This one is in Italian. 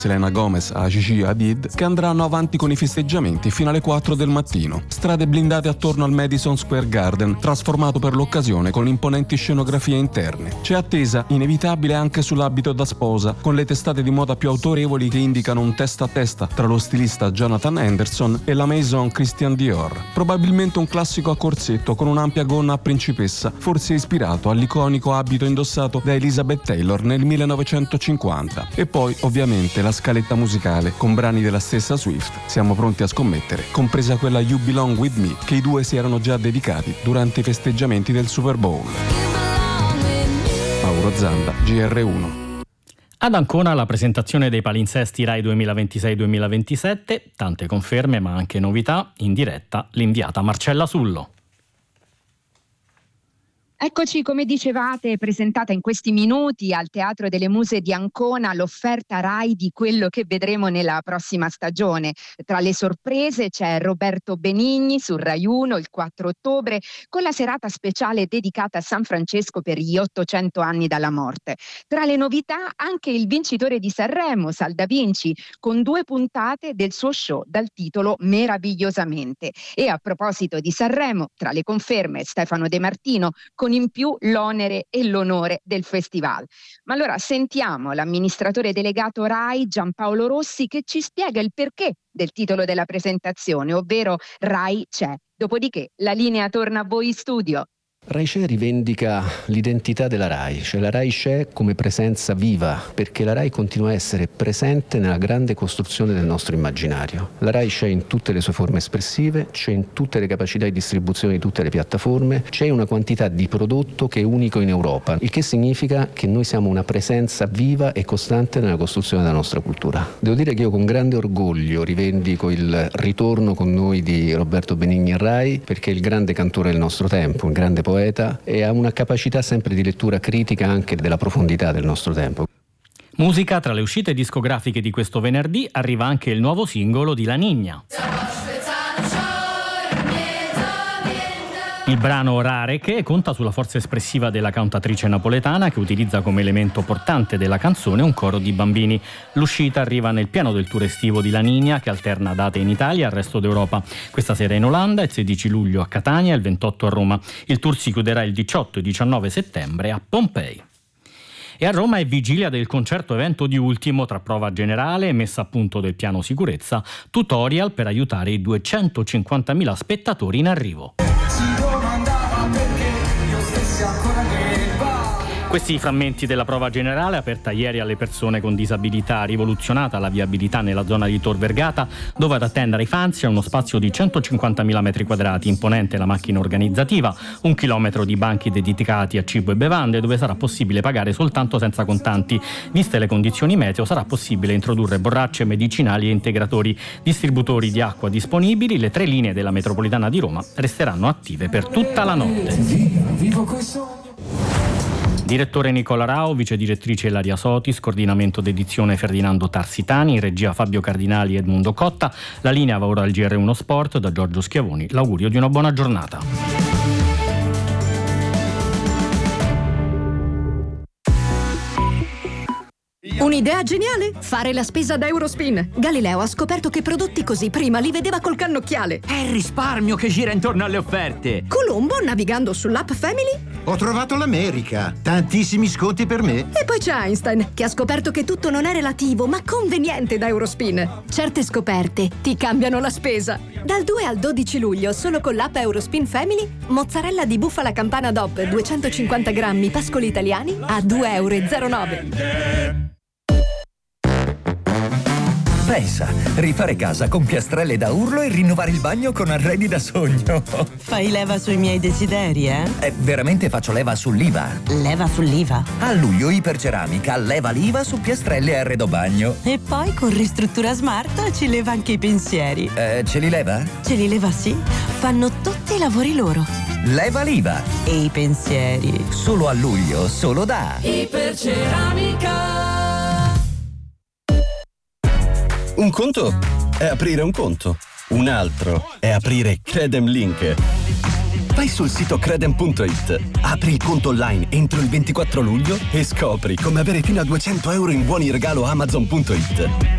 Selena Gomez a Gigi Hadid, che andranno avanti con i festeggiamenti fino alle 4 del mattino. Strade blindate attorno al Madison Square Garden, trasformato per l'occasione con imponenti scenografie interne. C'è attesa inevitabile anche sull'abito da sposa, con le testate di moda più autorevoli che indicano un testa a testa tra lo stilista Jonathan Anderson e la Maison Christian Dior. Probabilmente un classico a corsetto con un'ampia gonna a principessa, forse ispirato all'iconico abito indossato da Elizabeth Taylor nel 1950. E poi, ovviamente, la scaletta musicale con brani della stessa Swift. Siamo pronti a scommettere, compresa quella You Belong With Me, che i due si erano già dedicati durante i festeggiamenti del Super Bowl. Mauro Zanda, GR1. Ad Ancona la presentazione dei palinsesti Rai 2026-2027, tante conferme ma anche novità, in diretta l'inviata Marcella Sullo. Eccoci, come dicevate, presentata in questi minuti al Teatro delle Muse di Ancona l'offerta Rai di quello che vedremo nella prossima stagione. Tra le sorprese c'è Roberto Benigni su Rai 1 il 4 ottobre con la serata speciale dedicata a San Francesco per gli 800 anni dalla morte. Tra le novità anche il vincitore di Sanremo, Sal Da Vinci, con 2 puntate del suo show dal titolo Meravigliosamente. E a proposito di Sanremo, tra le conferme Stefano De Martino con in più l'onere e l'onore del festival. Ma allora sentiamo l'amministratore delegato Rai Giampaolo Rossi che ci spiega il perché del titolo della presentazione, ovvero Rai c'è. Dopodiché la linea torna a voi in studio. Rai C'è rivendica l'identità della Rai, cioè la Rai c'è come presenza viva, perché la Rai continua a essere presente nella grande costruzione del nostro immaginario. La Rai c'è in tutte le sue forme espressive, c'è in tutte le capacità di distribuzione di tutte le piattaforme, c'è una quantità di prodotto che è unico in Europa, il che significa che noi siamo una presenza viva e costante nella costruzione della nostra cultura. Devo dire che io con grande orgoglio rivendico il ritorno con noi di Roberto Benigni in Rai, perché è il grande cantore del nostro tempo, un grande poeta e ha una capacità sempre di lettura critica anche della profondità del nostro tempo. Musica, tra le uscite discografiche di questo venerdì arriva anche il nuovo singolo di La Niña. Il brano Rare che conta sulla forza espressiva della cantatrice napoletana che utilizza come elemento portante della canzone un coro di bambini. L'uscita arriva nel piano del tour estivo di La Niña che alterna date in Italia e al resto d'Europa. Questa sera in Olanda, il 16 luglio a Catania e il 28 a Roma. Il tour si chiuderà il 18 e 19 settembre a Pompei. E a Roma è vigilia del concerto evento di Ultimo tra prova generale e messa a punto del piano sicurezza, tutorial per aiutare i 250.000 spettatori in arrivo. Questi frammenti della prova generale, aperta ieri alle persone con disabilità, rivoluzionata la viabilità nella zona di Tor Vergata, dove ad attendere i fans c'è uno spazio di 150.000 metri quadrati, imponente la macchina organizzativa, 1 chilometro di banchi dedicati a cibo e bevande, dove sarà possibile pagare soltanto senza contanti. Viste le condizioni meteo, sarà possibile introdurre borracce, medicinali e integratori. Distributori di acqua disponibili, le 3 linee della metropolitana di Roma resteranno attive per tutta la notte. Vivo questo. Direttore Nicola Rao, vice direttrice Ilaria Sotis, coordinamento d'edizione Ferdinando Tarsitani, regia Fabio Cardinali e Edmundo Cotta. La linea va ora al GR1 Sport da Giorgio Schiavoni. L'augurio di una buona giornata. Un'idea geniale? Fare la spesa da Eurospin. Galileo ha scoperto che prodotti così prima li vedeva col cannocchiale. È il risparmio che gira intorno alle offerte. Colombo, navigando sull'app Family, ho trovato l'America, tantissimi sconti per me. e poi c'è Einstein, che ha scoperto che tutto non è relativo, ma conveniente da Eurospin. Certe scoperte ti cambiano la spesa. Dal 2 al 12 luglio, solo con l'app Eurospin Family, mozzarella di bufala campana DOP 250 grammi pascoli italiani a 2,09 €. Pensa, rifare casa con piastrelle da urlo e rinnovare il bagno con arredi da sogno. Fai leva sui miei desideri, eh? Veramente faccio leva sull'IVA. Leva sull'IVA? A luglio Iperceramica leva l'IVA su piastrelle e arredo bagno. E poi con Ristruttura Smart ci leva anche i pensieri. Ce li leva? Ce li leva, sì. Fanno tutti i lavori loro. Leva l'IVA. E i pensieri. Solo a luglio, solo da Iperceramica. Un conto è aprire un conto, un altro è aprire Credem Link. Vai sul sito credem.it, apri il conto online entro il 24 luglio e scopri come avere fino a 200 € in buoni regalo Amazon.it.